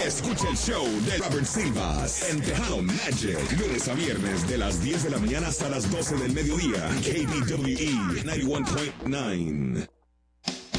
Escucha el show de Robert Silvas en Tejano Magic, lunes a viernes de las 10 de la mañana hasta las 12 del mediodía. KBWE 91.9.